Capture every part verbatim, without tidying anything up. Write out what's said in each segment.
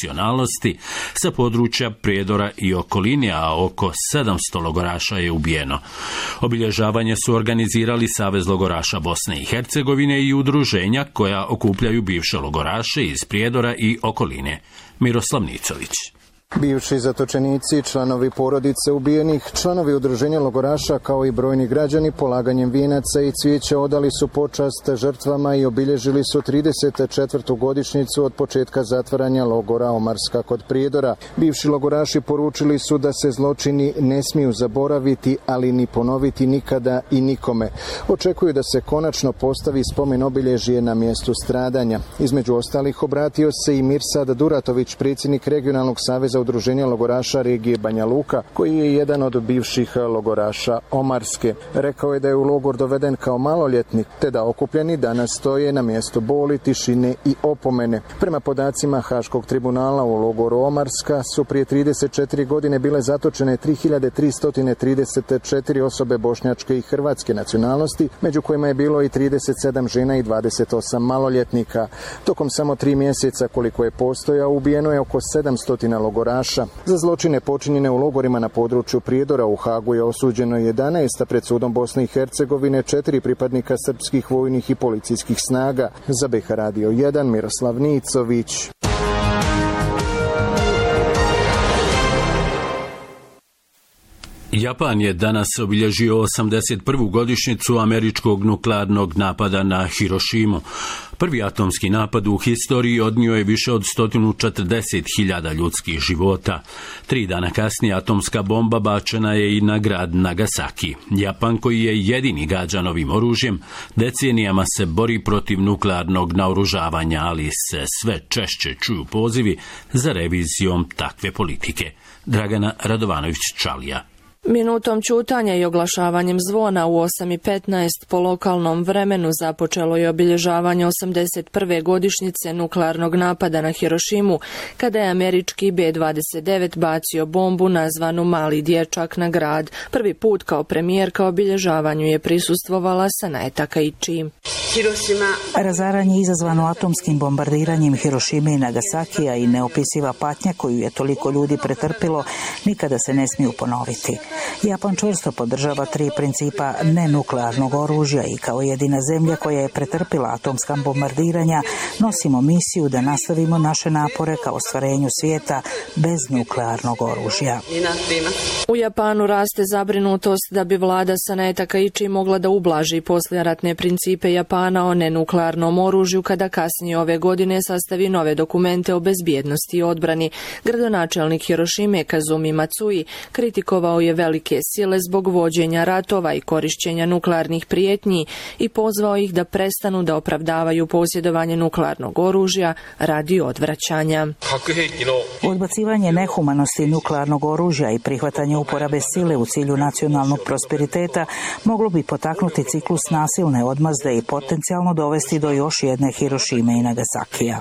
nacionalnosti sa područja Prijedora i okoline, a oko sedamsto logoraša je ubijeno. Obilježavanje su organizirali Savez logoraša Bosne i Hercegovine i udruženja koja okupljaju bivše logoraše iz Prijedora i okoline. Miroslav Nicović. Bivši zatočenici, članovi porodice ubijenih, članovi udruženja logoraša kao i brojni građani polaganjem vijenaca i cvijeća odali su počast žrtvama i obilježili su trideset četvrtu godišnjicu od početka zatvaranja logora Omarska kod Prijedora. Bivši logoraši poručili su da se zločini ne smiju zaboraviti, ali ni ponoviti nikada i nikome. Očekuju da se konačno postavi spomen obilježje na mjestu stradanja. Između ostalih obratio se i Mirsad Duratović, predsjednik regionalnog saveza udruženja logoraša regije Banja Luka, koji je jedan od bivših logoraša Omarske. Rekao je da je u logor doveden kao maloljetnik, te da okupljeni danas stoje na mjestu boli, tišine i opomene. Prema podacima Haškog tribunala u logoru Omarska su prije trideset četiri godine bile zatočene tri hiljade tristo trideset četiri osobe bošnjačke i hrvatske nacionalnosti, među kojima je bilo i trideset sedam žena i dvadeset osam maloljetnika. Tokom samo tri mjeseca koliko je postojao, ubijeno je oko sedamsto logoraša. Za zločine počinjene u logorima na području Prijedora u Hagu je osuđeno jedanaest, a pred sudom Bosne i Hercegovine četiri pripadnika srpskih vojnih i policijskih snaga. Za B H Radio jedan, Miroslav Nicović. Japan je danas obilježio osamdeset prvu godišnjicu američkog nuklearnog napada na Hirošimu. Prvi atomski napad u historiji odnio je više od sto četrdeset hiljada ljudskih života. Tri dana kasnije atomska bomba bačena je i na grad Nagasaki. Japan, koji je jedini gađan ovim oružjem, decenijama se bori protiv nuklearnog naoružavanja, ali se sve češće čuju pozivi za revizijom takve politike. Dragana Radovanović-Čalija. Minutom ćutanja i oglašavanjem zvona u osam i petnaest po lokalnom vremenu započelo je obilježavanje osamdeset prve godišnjice nuklearnog napada na Hirošimu, kada je američki B dvadeset devet bacio bombu nazvanu Mali dječak na grad. Prvi put kao premijerka obilježavanju je prisustvovala Sanae Takaichi. Razaranje izazvano atomskim bombardiranjem Hirošime i Nagasakija i neopisiva patnja koju je toliko ljudi pretrpilo nikada se ne smiju ponoviti. Japan čvrsto podržava tri principa nenuklearnog oružja i kao jedina zemlja koja je pretrpila atomska bombardiranja nosimo misiju da nastavimo naše napore ka ostvarenju svijeta bez nuklearnog oružja. U Japanu raste zabrinutost da bi vlada Sanae Takaichi mogla da ublaži poslijeratne principe Japana o nenuklearnom oružju kada kasnije ove godine sastavi nove dokumente o bezbjednosti i odbrani. Gradonačelnik Hirošime Kazumi Matsui kritikovao je velike sile zbog vođenja ratova i korišćenja nuklearnih prijetnji i pozvao ih da prestanu da opravdavaju posjedovanje nuklearnog oružja radi odvraćanja. Odbacivanje nehumanosti nuklearnog oružja i prihvatanje uporabe sile u cilju nacionalnog prosperiteta moglo bi potaknuti ciklus nasilne odmazde i potencijalno dovesti do još jedne Hirošime i Nagasakija.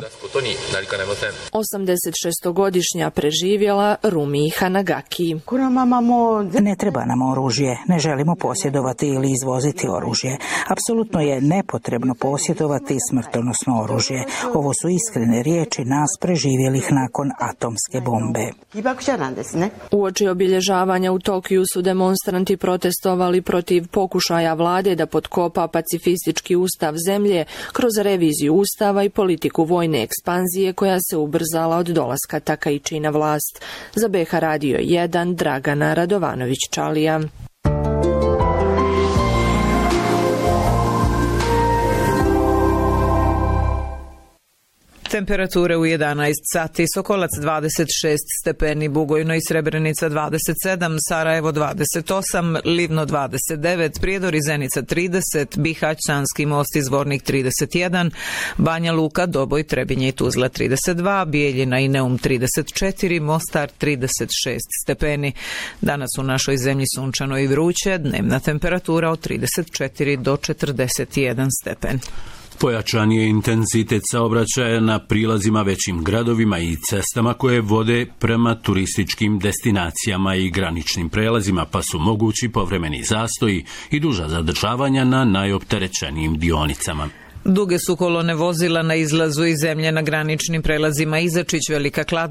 osamdeset šestogodišnja preživjela Rumi Hanagaki. Ne treba nam oružje, ne želimo posjedovati ili izvoziti oružje. Apsolutno je nepotrebno posjedovati smrtonosno oružje. Ovo su iskrene riječi nas preživjelih nakon atomske bombe. Uoči obilježavanja u Tokiju su demonstranti protestovali protiv pokušaja vlade da potkopa pacifistički ustav zemlje kroz reviziju ustava i politiku vojne ekspanzije koja se ubrzala od dolaska Takaichi na vlast. Za B H Radio jedan, Dragana Radovanović-Čalija. Temperature u jedanaest sati, Sokolac dvadeset šest stepeni, Bugojno i Srebrenica dvadeset sedam, Sarajevo dvadeset osam, Livno dvadeset devet, Prijedor i Zenica trideset, Bihać, Sanski most i Zvornik trideset jedan, Banja Luka, Doboj, Trebinje i Tuzla trideset dva, Bijeljina i Neum trideset četiri, Mostar trideset šest stepeni. Danas u našoj zemlji sunčano i vruće, dnevna temperatura od trideset četiri do četrdeset jedan stepen. Pojačan je intenzitet saobraćaja na prilazima većim gradovima i cestama koje vode prema turističkim destinacijama i graničnim prelazima, pa su mogući povremeni zastoji i duža zadržavanja na najopterećenijim dionicama. Duge su kolone vozila na izlazu iz zemlje na graničnim prelazima Izačić, Velika Kladuša,